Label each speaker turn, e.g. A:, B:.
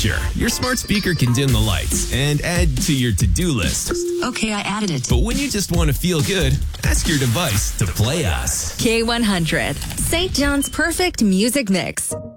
A: feature. Your smart speaker can dim the lights and add to your to-do list.
B: Okay, I added it.
A: But when you just want to feel good, ask your device to play us.
C: K100, St. John's perfect music mix.